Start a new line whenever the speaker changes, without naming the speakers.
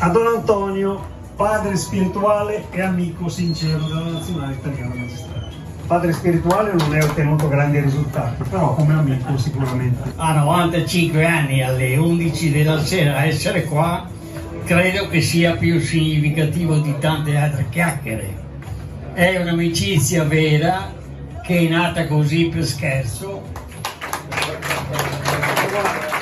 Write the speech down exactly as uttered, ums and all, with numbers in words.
A Don Antonio, padre spirituale e amico sincero della nazionale italiana magistrale. Padre spirituale non è ottenuto grandi risultati, però come amico sicuramente.
A novantacinque anni alle undici della sera essere qua credo che sia più significativo di tante altre chiacchiere. È un'amicizia vera che è nata così per scherzo.